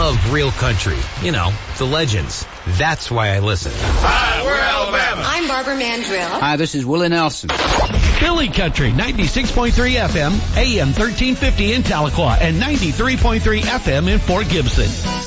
love real country. You know, the legends. That's why I listen. Hi, we're Alabama. I'm Barbara Mandrill. Hi, this is Willie Nelson. Philly Country, 96.3 FM, AM 1350 in Tahlequah, and 93.3 FM in Fort Gibson.